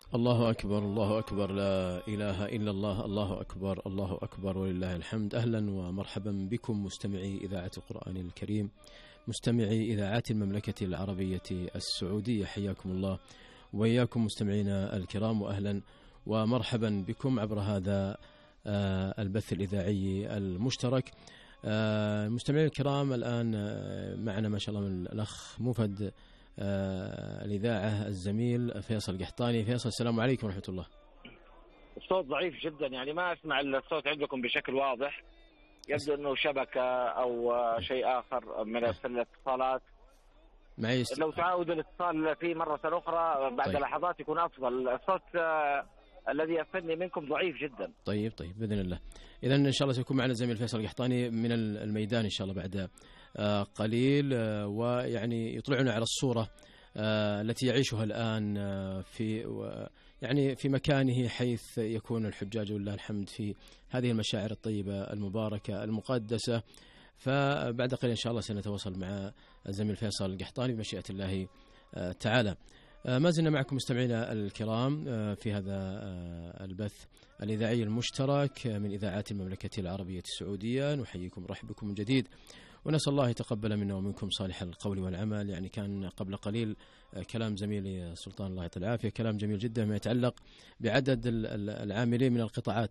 الله أكبر الله أكبر، لا إله إلا الله، الله أكبر الله أكبر ولله الحمد. أهلا ومرحبا بكم مستمعي إذاعة القرآن الكريم، مستمعي إذاعات المملكة العربية السعودية، حياكم الله وإياكم مستمعينا الكرام، وأهلا ومرحبا بكم عبر هذا البث الإذاعي المشترك. مستمعي الكرام، الآن معنا ما شاء الله من الأخ مفد الإذاعة الزميل فيصل القحطاني. فيصل، السلام عليكم ورحمة الله. الصوت ضعيف جدا، يعني ما أسمع الصوت عندكم بشكل واضح، يبدو أنه شبكة أو شيء آخر من الاتصالات. لو تعاود الاتصال فيه مرة أخرى بعد لحظات يكون أفضل. الصوت الذي يصلني منكم ضعيف جدا. طيب بإذن الله. إذا إن شاء الله سيكون معنا الزميل فيصل القحطاني من الميدان إن شاء الله بعد قليل، ويعني يطلعنا على الصورة التي يعيشها الآن في مكانه، حيث يكون الحجاج ولله الحمد في هذه المشاعر الطيبة المباركة المقدسة. فبعد قليل إن شاء الله سنتواصل مع الزميل فيصل القحطاني بمشيئة الله تعالى. ما زلنا معكم مستمعينا الكرام في هذا البث الإذاعي المشترك من إذاعات المملكة العربية السعودية. نحييكم ورحبكم من جديد، ونسأل الله يتقبل منا ومنكم صالح القول والعمل. يعني كان قبل قليل كلام زميلي سلطان الله يعطيه العافية، كلام جميل جدا ما يتعلق بعدد العاملين من القطاعات